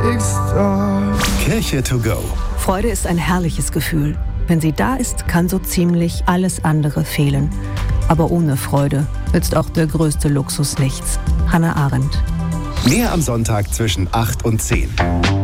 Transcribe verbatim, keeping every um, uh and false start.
ik sta. Kirche to go. Freude ist ein herrliches Gefühl. Wenn sie da ist, kann so ziemlich alles andere fehlen. Aber ohne Freude nützt auch der größte Luxus nichts. Hannah Arendt. Mehr am Sonntag zwischen acht und zehn.